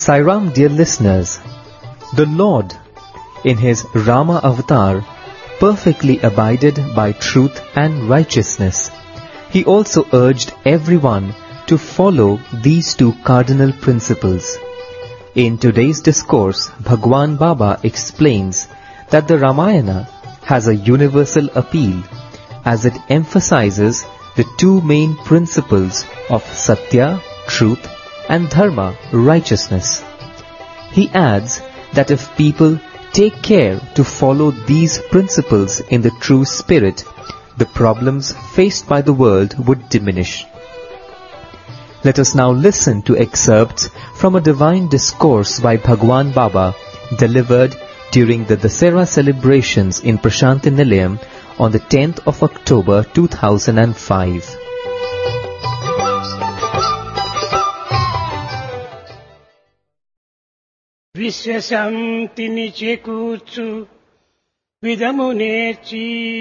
Sairam, dear listeners, the Lord, in His Rama avatar, perfectly abided by truth and righteousness. He also urged everyone to follow these two cardinal principles. In today's discourse, Bhagwan Baba explains that the Ramayana has a universal appeal as it emphasizes the two main principles of Satya, truth, and Dharma, righteousness. He adds that if people take care to follow these principles in the true spirit, the problems faced by the world would diminish. Let us now listen to excerpts from a divine discourse by Bhagwan Baba delivered during the Dasera celebrations in Prashanti Nilayam on the 10th of October 2005. విశ్వశాంతిని చేకూర్చు విధము నేర్చి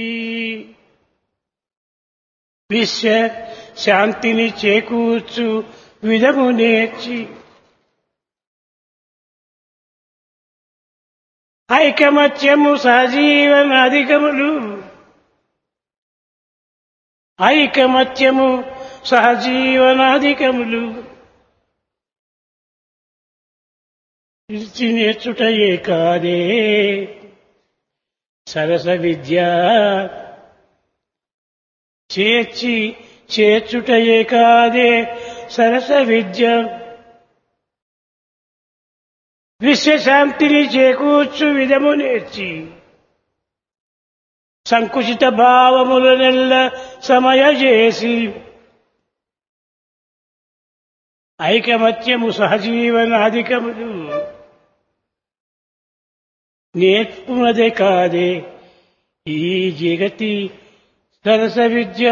విశ్వ శాంతిని చేకూర్చు విధము నేర్చి ఐకమత్యము సహజీవనాధికములు ఐకమత్యము సహజీవనాధికములు ఇచ్చి నేర్చుటయే కాదే సరస విద్య చేర్చుటయే కాదే సరస విద్య విశ్వశాంతిని చేకూర్చు విధము నేర్చి సంకుచిత భావములనెల్ల సమయ చేసి ఐకమత్యము సహజీవనాధికములు నేర్పునదే కాదే ఈ జగతి సరస విద్య.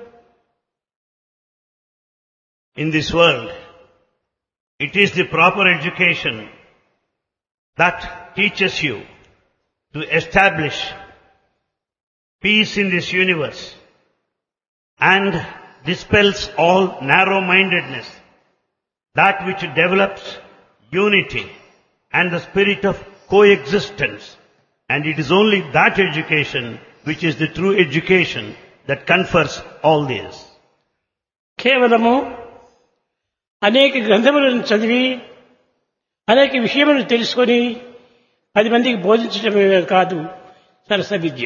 In this world, it is the proper education that teaches you to establish peace in this universe and dispels all narrow-mindedness, that which develops unity and the spirit of coexistence. And it is only that education which is the true education that confers all this. కేవలము అనేక గ్రంథములను చదివి అనేక విషయములను తెలుసుకొని 10 మందికి బోధించడమే కాదు సరస విద్య.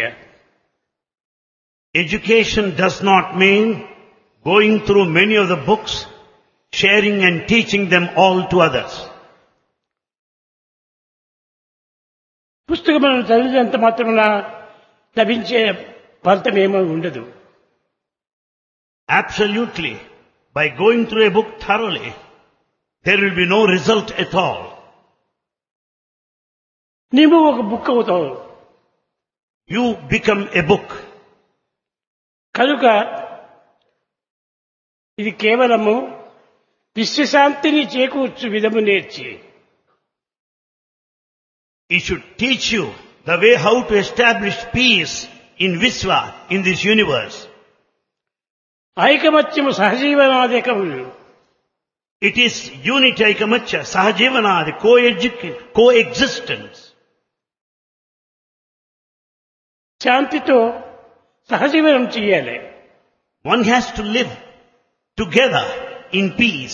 Education does not mean going through many of the books, sharing and teaching them all to others. పుస్తకములను చదివినంత మాత్రమున లభించే ఫలితమేమీ ఉండదు. Absolutely. By going through a book thoroughly, there will be no result at all. నీవు ఒక book అవుతావు. You become a book. కనుక ఇది కేవలము విశ్వశాంతిని చేకూర్చు విధము నేర్చి It should teach you the way how to establish peace in Viswa, in this universe. ఐకమత్యము సహజీవనాధికములు. It is unity, aikamachya, sahajivana, the coexistence. శాంతితో సహజీవనం చేయాలి. One has to live together in peace.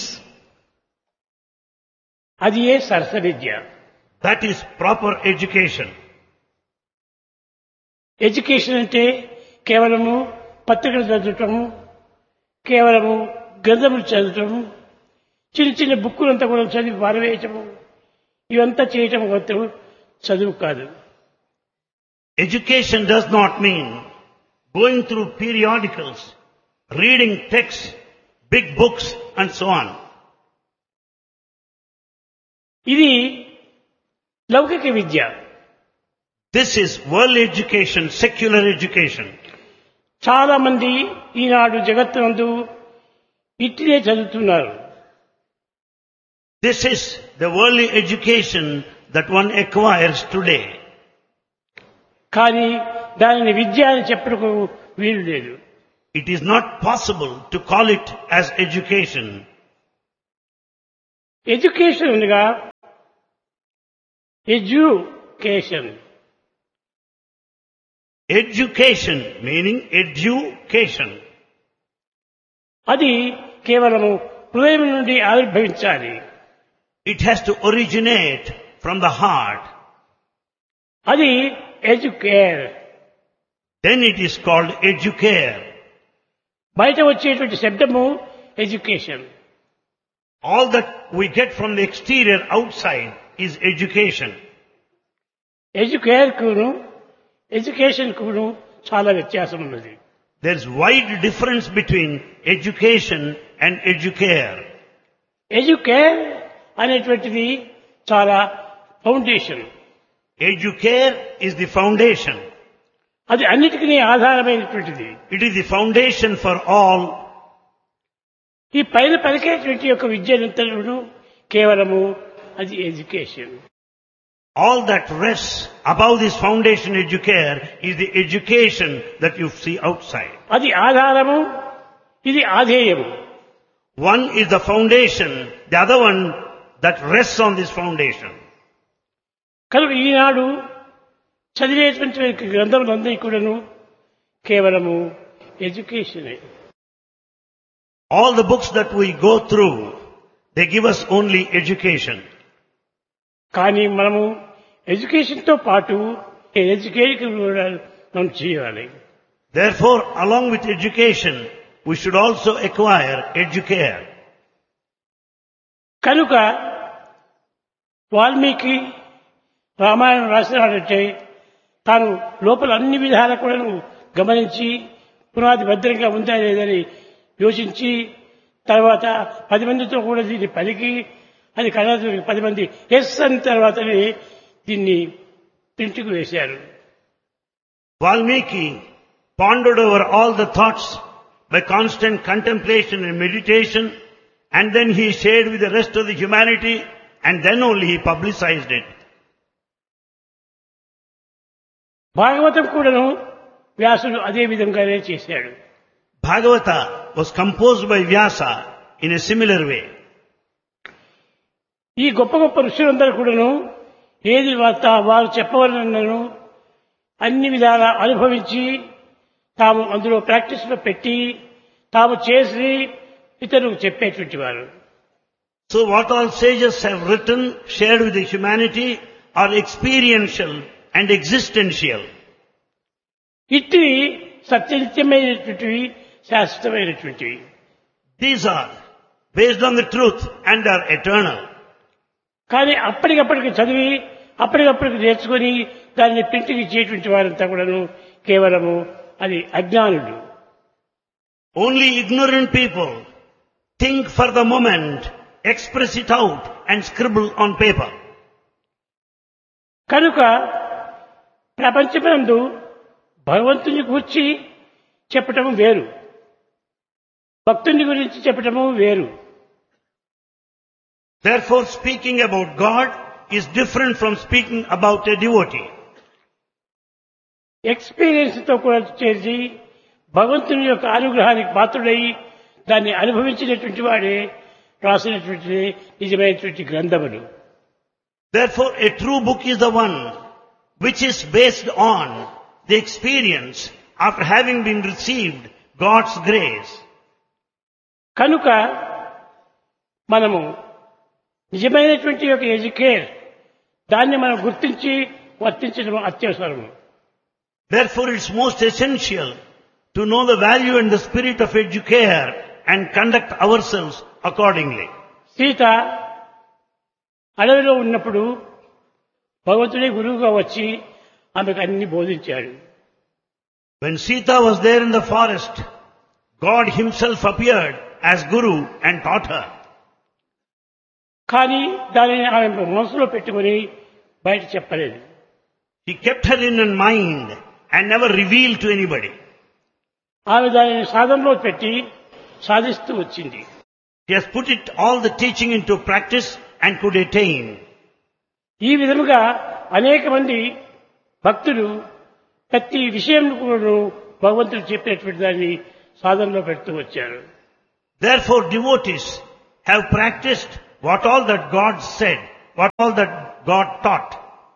అది ఏ సరస విద్య. That is proper education. Education అంటే కేవలము పత్రికలు చదవటము, కేవలము గ్రంథములు చదవటము, చిన్న చిన్న బుక్కులంతా కూడా చదివి పారవేయటము, ఇవంతా చేయటం మాత్రం చదువు కాదు. Education does not mean going through periodicals, reading texts, big books and so on. ఇది లౌకిక విద్య. This is worldly education, secular education. చాలా మంది ఈనాడు జగత్తునందు ఇట్టినే చదువుతున్నారు. This is the worldly education that one acquires today. కానీ దానిని విద్య అని చెప్పడానికి వీలు లేదు. It is not possible to call it as education. Education అనగా ఎడ్యుకేషన్. Education, meaning education. అది కేవలము హృదయం నుండి ఆవిర్భవించాలి. It has to originate from the heart. అది educare. Then it is called educare. బయట వచ్చేటువంటి శబ్దము education. All that we get from the exterior outside is education. Educare కును education కును చాలా వ్యత్యాసం ఉన్నది. There is wide difference between education and educare. Educare అనేటువంటిది చాలా foundation. Educare is the foundation. అది అన్నిటికీ ఆధారమైనటువంటిది. It is the foundation for all. ఈ పైన పలికేటువంటి యొక్క విద్యనంతను కేవలము అది education. All that rests above this foundation educare is the education that you see outside. అది ఆధారము, ఇది ఆధేయము. One is the foundation, the other one that rests on this foundation. కనుక ఈనాడు చదివేటువంటి గ్రంథములందరి కూడాను కేవలము ఎడ్యుకేషనే. All the books that we go through, they give us only education. కానీ మనము ఎడ్యుకేషన్తో పాటు ఎడ్యుకేషన్ కూడా మనం చేయాలి. Therefore, along with education, we should also acquire educare. కనుక వాల్మీకి రామాయణం రాసినాడంటే తాను లోపల అన్ని విధాలా కూడా గమనించి పునాది భద్రంగా ఉందా లేదని యోచించి తర్వాత 10 మందితో కూడా దీన్ని పలికి అది కళాకారులకు 10 మంది ఎస్ అని తర్వాతనే దీన్ని ప్రింట్కు వేశారు. Valmiki pondered over all the thoughts by constant contemplation and meditation, and then he shared with the rest of the humanity, and then only he publicized it. Bhagavatam కూడాను వ్యాసుడు అదే విధంగానే చేశాడు. Bhagavata was composed by Vyasa in a similar way. ఈ గొప్ప గొప్ప ఋషులందరూ కూడాను ఏది వారు చెప్పవలనను అన్ని విధాలా అనుభవించి తాము అందులో ప్రాక్టీస్ లో పెట్టి తాము చేసి ఇతరులకు చెప్పేటువంటి వారు. So what all sages have written, shared with the humanity, are experiential and existential. ఇట్టి సత్యనిత్యమైనటువంటివి, శాశ్వతమైనటువంటివి. These are based on the truth and are eternal. కానీ అప్పటికప్పటికి చదివి అప్పటికప్పటికి నేర్చుకొని దాన్ని ప్రింట్కి ఇచ్చేటువంటి వారంతా కూడాను కేవలము అది అజ్ఞానులు. Only ignorant people think for the moment, express it out and scribble on paper. కనుక ప్రపంచమందు భగవంతుని గురించి చెప్పటము వేరు, భక్తుని గురించి చెప్పటము వేరు. Therefore, speaking about God is different from speaking about a devotee. Experience తో కూడా చేసి భగవంతుని యొక్క అనుగ్రహానికి పాత్రుడై దాన్ని అనుభవించినటువంటి వాడే రాసినటువంటి నిజమైనటువంటి గ్రంథములు. Therefore, a true book is the one which is based on the experience after having been received God's grace. కనుక మనము నిజమైనటువంటి యొక్క ఎడ్యుకేర్ దాన్ని మనం గుర్తించి వర్తించడం అత్యవసరం. Therefore, it's most essential to know the value and the spirit of educare and conduct ourselves accordingly. Sita అడవిలో ఉన్నప్పుడు భగవంతుడే గురువుగా వచ్చి ఆమెకు అన్ని బోధించాడు. When Sita was there in the forest, God himself appeared as Guru and taught her. కానీ దానిని ఆమె మనసులో పెట్టుకుని బయట చెప్పలేదు. He kept her in mind and never revealed to anybody. ఆమె దానిని సాధనలో పెట్టి సాధిస్తూ వచ్చింది. He has put it all the teaching into practice and could attain. ఈ విధముగా అనేక మంది భక్తులు ప్రతి విషయం కూడా భగవంతుడు చెప్పినటువంటి దాన్ని సాధనలో పెడుతూ వచ్చారు. Therefore, devotees have practiced what all that God said, what all that God taught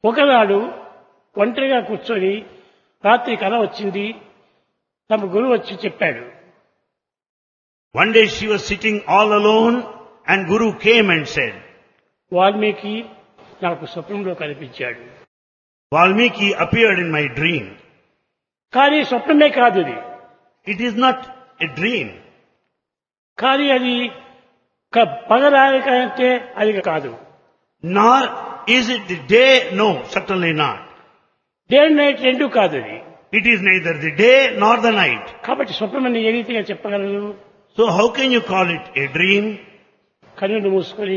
ఒకనాడు ఒంటరిగా కూర్చొని రాత్రి కల వచ్చింది. తమ గురువు వచ్చి చెప్పాడు. One day she was sitting all alone and Guru came and said, Valmiki నాకు స్వప్నంలో కనిపించాడు. Valmiki appeared in my dream. కానీ స్వప్నమే కాదు అది. It is not a dream. కానీ అది పగరానికంటే అది కాదు. Nor is it the day, no, certainly not. Day and night రెండు కాదు అది. It is neither the day nor the night. కాబట్టి స్వప్నమని ఏ రీతిగా చెప్పగలరు? So how can you call it a dream? కన్నులు మూసుకొని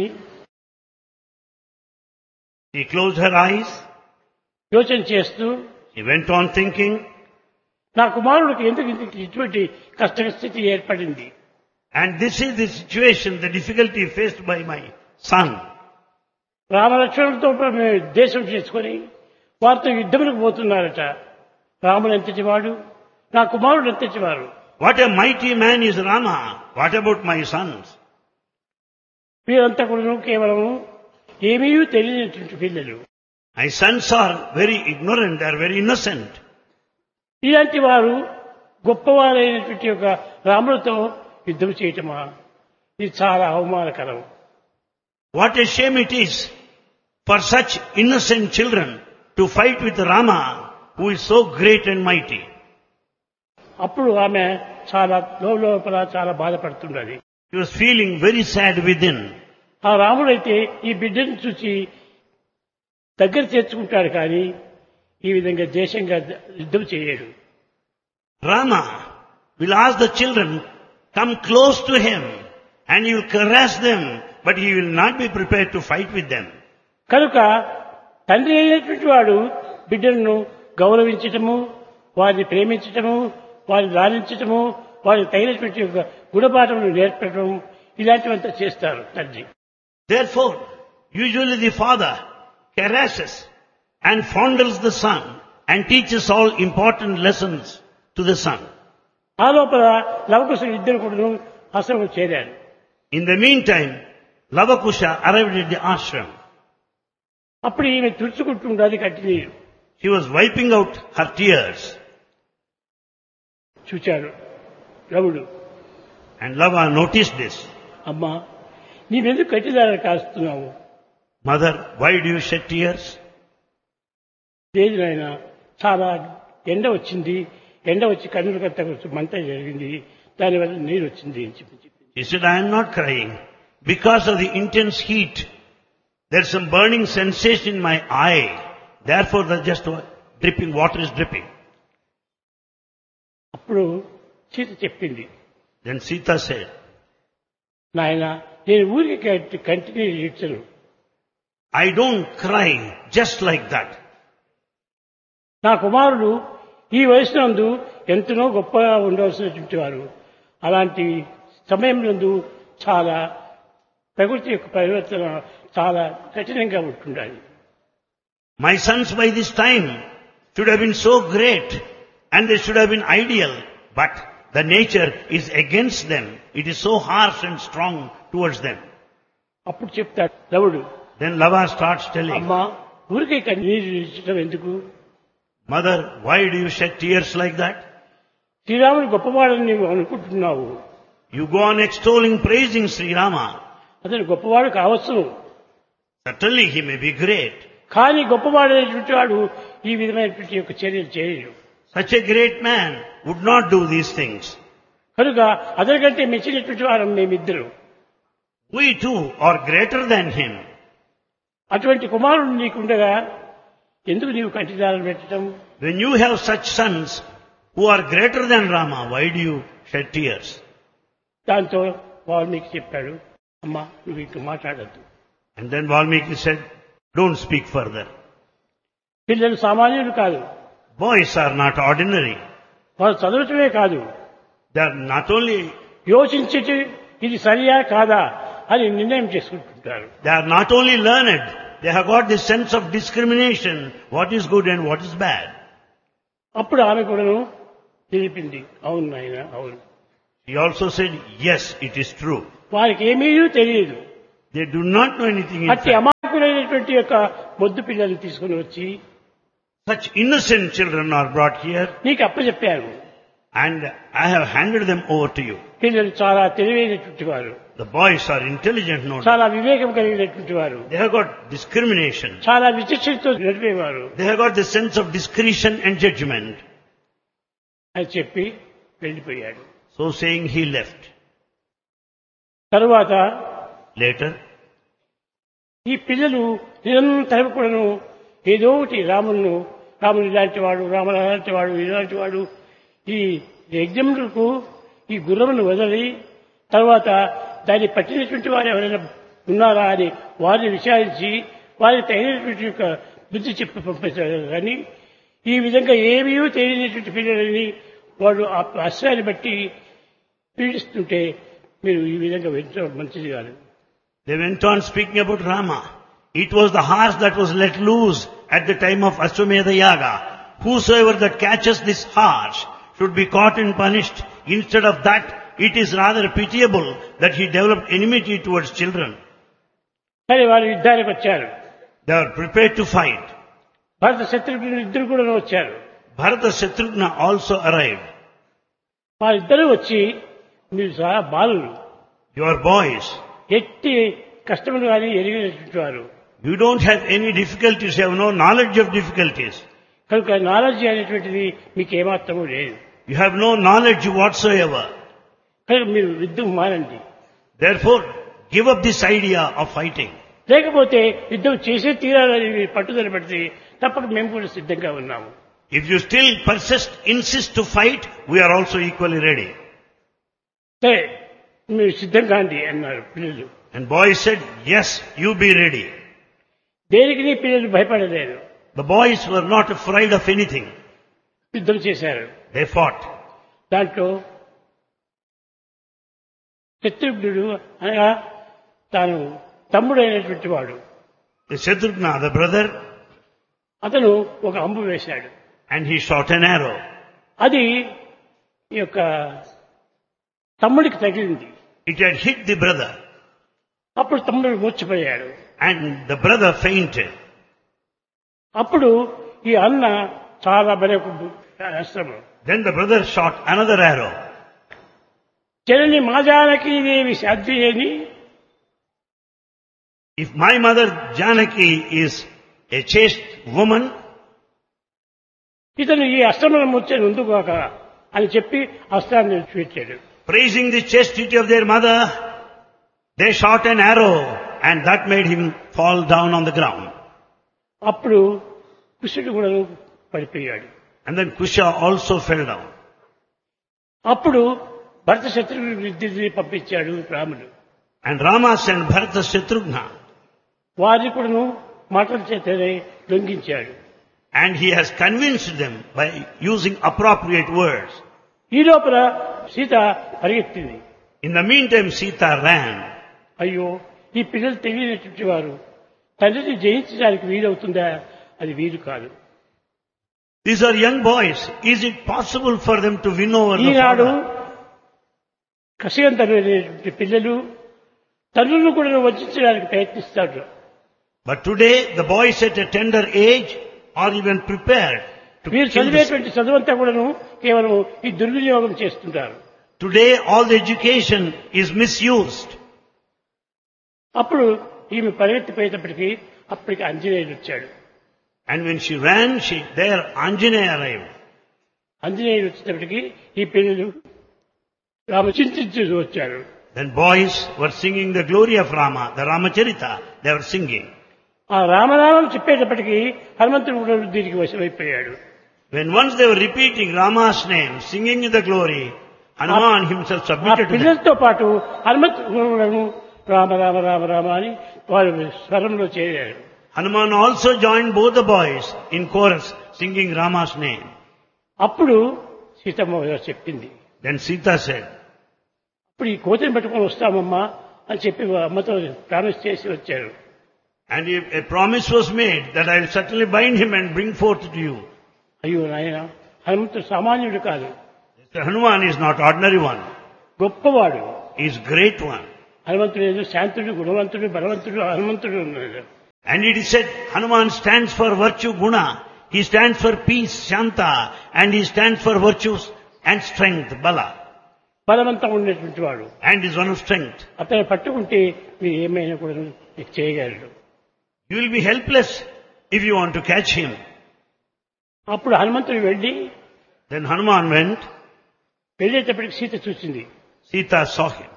She closed her eyes. యోచన చేస్తూ She went on thinking, నా కుమారుడికి ఎందుకు ఇటువంటి కష్టస్థితి ఏర్పడింది? and this is the situation, the difficulty faced by my son. రామలక్ష్మణులతో దేశం చేసుకొని వారితో యుద్ధములకు పోతున్నారట. రాముడు ఎంతటి వాడు, నా కుమారుడు ఎంతటి వాడు. What a mighty man is Rama. What about my sons? వీరంతా కూడా కేవలం ఏమీ తెలియనటువంటి పిల్లలు. My sons are very ignorant, they are very innocent. ఇలాంటి వారు గొప్పవారైనటువంటి ఒక రాముడితో యుద్ధం చేయటమా? ఇది చాలా అవమానకరం. What a shame it is for such innocent children to fight with Rama, who is so great and mighty. అప్పుడు ఆమె చాలా లోపల చాలా బాధపడుతున్నది. He was feeling very sad within. ఆ రాముడైతే ఈ బిడ్డను చూసి దగ్గర చేర్చుకుంటాడు, కానీ ఈ విధంగా దేశంగా యుద్ధం చేయడు. Rama will ask the children, come close to him, and he will caress them, but he will not be prepared to fight with them. కనుక తండ్రి అయినటువంటి వాడు బిడ్డలను గౌరవించటము, వారిని ప్రేమించటము, వారిని లాలించటము, వారికి తగినటువంటి గుణపాఠములు నేర్పడం, ఇలాంటివంతా చేస్తారు తండ్రి. Therefore, usually the father caresses and fondles the son and teaches all important lessons to the son. ఆ లోపల లవకుశులు ఇద్దరు కూడా ఆశ్రమం చేరారు. In the meantime, Lavakusha arrived at the ashram. అప్పుడు ఈమె తుడుచుకుంటుండది కట్టి నీరు. She was wiping out her tears. చూచాడు రవుడు. And Lava noticed this. అమ్మా, నీవెందుకు కట్టిదారని కాస్తున్నావు? Mother, why do you shed tears? లేదు నాయన, చాలా ఎండ వచ్చింది, ఎండ వచ్చి కన్నులు కట్ట మంట జరిగింది, దానివల్ల నీరు వచ్చింది అని చెప్పి. He said, I am not crying. Because of the intense heat, there's some burning sensation in my eye. Therefore, the just dripping, water is dripping. అప్పుడు సీత చెప్పింది. Then Sita said, నాయన, నేను ఊరికి continue ఇచ్చను. I don't cry just like that. నా కుమారుడు ఈ వయసునందు ఎంతనో గొప్పగా ఉండవలసినటువంటి వారు. అలాంటి సమయంలో చాలా ప్రకృతి యొక్క పరివర్తన చాలా కఠినంగా ఉంటుండాలి. My sons by this time should have been so great and they should have been ideal, but the nature is against them. It is so harsh and strong towards them. అప్పుడు చెప్తాడు రవుడు. Then Lava starts telling, అమ్మా, ఊరికే నీరు ఇచ్చడం ఎందుకు? Mother, why do you shed tears like that? శ్రీరాముడు గొప్పవాడని నీవు అనుకుంటున్నావు. You go on extolling, praising Sri Rama. అతను గొప్పవాడు కావచ్చు, Certainly he may be great. కానీ గొప్పవాడైనటువంటి వాడు ఈ విధమైనటువంటి యొక్క చర్యలు చేయడు. Such a great man would not do these things. కనుక అతనికంటే మెచ్చినటువంటి వారం మేమిద్దరు. We too are greater than him. అటువంటి కుమారుడు నీకుండగా ఎందుకు నీవు కంటిదారులు పెట్టడం? When you have such sons who are greater than Rama, why do you shed tears? దాంతో వాల్మీకి చెప్పాడు, అమ్మా నువ్వు ఇంక మాట్లాడద్దు. And then Valmiki said, don't speak further. పిల్లలు సామాన్యులు కాదు, Boys are not ordinary. వారు చదవటమే కాదు, They are not only, యోచించి ఇది సరియా కాదా అని నిర్ణయం చేసుకుంటుంటారు. they are not only learned, they have got this sense of discrimination, what is good and what is bad. అప్పుడు ఆమె కూడాను తెలిపింది, అవును నాయన అవును. He also said, yes, it is true. వారికి ఏమీ తెలియదు. They do not know anything in అట్టి fact. అమాయకులైనటువంటి యొక్క మొద్దు పిల్లల్ని తీసుకుని వచ్చి Such innocent children are brought here నీకు అప్పచెప్పాను. and I have handed them over to you. పిల్లలు చాలా తెలివైనటువంటి వారు, The boys are intelligent, no doubt. చాలా వివేకం కలిగినటువంటి వారు, They have got discrimination. చాలా విచక్షణతో నడిపేవారు They have got the sense of discretion and judgment. అని చెప్పి వెళ్ళిపోయాడు. So saying, he left. తరువాత Later, ఈ పిల్లలు నిరంతరం కూడాను ఏదో ఒకటి రాముడు ఇలాంటి వాడు, రాముడు అలాంటి వాడు, ఇలాంటి వాడు, ఈ యజ్ఞములకు ఈ గుర్రమును వదిలి తర్వాత దాన్ని పట్టినటువంటి వారు ఎవరైనా ఉన్నారా అని వారిని విచారించి వారికి తగినటువంటి యొక్క బుద్ధి చెప్పి పంపించారు. కానీ ఈ విధంగా ఏమీ తెలియనటువంటి పిల్లలని వాడు ఆ అశ్వాన్ని బట్టి పీడిస్తుంటే మీరు ఈ విధంగా వెంటనే మంచిది కాదు. they went on speaking about Rama. It was the horse that was let loose at the time of Ashwamedha Yaga. Whosoever that catches this horse should be caught and punished. Instead of that, it is rather pitiable that he developed enmity towards children. కానీ వారు యుద్ధానికి వచ్చారు. They are prepared to fight. భరత శత్రుఘ్నులు ఇద్దరు కూడా వచ్చారు. Bharata Shatrugna also arrived. వారిద్దరూ వచ్చి మీరు చాలా బాలులు, You are boys. ఎట్టి కష్టములు కానీ ఎరిగినటువంటి వారు, You don't have any difficulties. You have no knowledge of difficulties. కనుక నాలెడ్జ్ అనేటువంటిది మీకు ఏమాత్రము లేదు. You have no knowledge whatsoever. కనుక మీరు యుద్ధం మానండి. Therefore, give up this idea of fighting. లేకపోతే యుద్ధం చేసే తీరాలని మీరు పట్టుదల పెడితే తప్పక మేము కూడా సిద్ధంగా ఉన్నాము. If you still insist to fight, we are also equally ready. సరే మీరు సిద్ధంగా అండి అన్నారు పిల్లలు. And boys said, yes, you be ready. దేనికి నీ పిల్లలు భయపడలేదు. The boys were not afraid of anything. యుద్ధం చేశారు. They fought. దాంట్లో శత్రుఘ్నుడు అనగా తాను తమ్ముడైనటువంటి వాడు, The Shatrugna, the brother, అతను ఒక అంబు వేశాడు. and he shot an arrow. అది ఈ యొక్క తమ్ముడికి తగిలింది. It had hit the brother, అప్పుడు తమ్ముడు మూర్ఛపోయాడు. and the brother fainted. అప్పుడు ఈ అన్న చాలా బలే అస్త్రము. Then the brother shot another arrow. Janani మాజానకి Devi Sadhvini, If my mother Janaki is a chaste woman, ఇతను ఈ అస్త్రములను ముచ్చని ఉందుగాక అని చెప్పి అస్త్రాన్ని విడిచిపెట్టాడు. praising the chastity of their mother, they shot an arrow, and that made him fall down on the ground. అప్పుడు కృష్ణుడు కూడా పడిపోయాడు. And then Kusha also fell down. అప్పుడు భరత శత్రుఘ్నుడు ఇద్దరిని పంపించాడు రాముడు. And Rama sent Bharata Shatrugna, వారిని కూడా మాటల చేతనే లొంగించాడు. and he has convinced them by using appropriate words. ఈ లోపల సీత పరిగెత్తింది. In the meantime, Sita ran. అయ్యో, ఈ పిల్లలు తెలియనటువంటి వారు తండ్రిని జయించడానికి వీలవుతుందా? అది వీలు కాదు. These are young boys. Is it possible for them to win over the Eenadu father? కసిగంతమైనటువంటి పిల్లలు తల్లులను కూడా వంచడానికి ప్రయత్నిస్తారు. But today, the boys at a tender age are even prepared to వీరు kill this. చదివేటువంటి చదువంతా కూడాను కేవలం ఈ దుర్వినియోగం చేస్తుంటారు. Today, all the education is misused. అప్పుడు ఈమె పరిగెత్తిపోయేటప్పటికీ అప్పటికి ఆంజనేయుడు వచ్చాడు. And when she ran, there Anjaneya arrived. ఆంజనేయుడు వచ్చేటప్పటికి ఈ పిల్లలు రామ చింతించి వచ్చారు. Then boys were singing the glory of Rama, the Ramacharita, they were singing. ఆ రామనామం చెప్పేటప్పటికీ హనుమంతుడు కూడా దీనికి వశమైపోయాడు. When once they were repeating Rama's name, singing the glory, Hanuman himself ఆ submitted to them. పిల్లలతో పాటు హనుమంతుడు కూడాను రామ రామ రామ రామ అని వారు స్వరంలో చేరారు. Hanuman also joined both the boys in chorus, singing Rama's name. అప్పుడు సీతమ్మ చెప్పింది. Then Sita said, ఇప్పుడు ఈ కోతిని పట్టుకొని వస్తామమ్మా అని చెప్పి అమ్మతో ప్రామిస్ చేసి వచ్చారు. and if a promise was made that I will certainly bind him and bring forth to you. అయ్యో నాయన, హనుమంతుడు సామాన్యుడు కాదు, Hanuman is not ordinary one. గొప్పవాడు. He is great one. హనుమంతుడు ఏదో శాంతుడు, గుణవంతుడు, బలవంతుడు హనుమంతుడు ఉన్నాడు. And it is said, Hanuman stands for virtue, guna. He stands for peace, shanta. And he stands for virtues and strength, bala. బలవంతం ఉండేటువంటి వాడు. And is one of strength. అతను పట్టుకుంటే మీరు ఏమైనా కూడా చేయగలరు. You will be helpless if you want to catch him. అప్పుడు హనుమంతుడు వెళ్ళి Then Hanuman went. వెళ్ళేటప్పటికి సీత చూసింది. Sita saw him.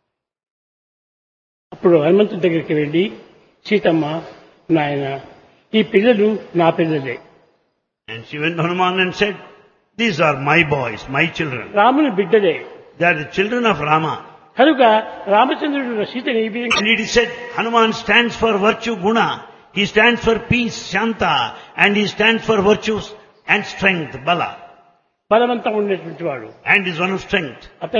అప్పుడు హనుమంతుడి దగ్గరికి వెళ్ళి సీతమ్మ, నాయన ఈ పిల్లలు నా పిల్లలే. And she went to Hanuman and said, these are my boys, my children. రాముని బిడ్డలే. They are the children of Rama. కనుక రామచంద్రుడు సీతని ఈ విధంగా And it is said, Hanuman stands for virtue, guna. He stands for peace, shanta. And he stands for virtues and strength, bala. బలవంతం ఉండేటువంటి వాడు. And is one of strength.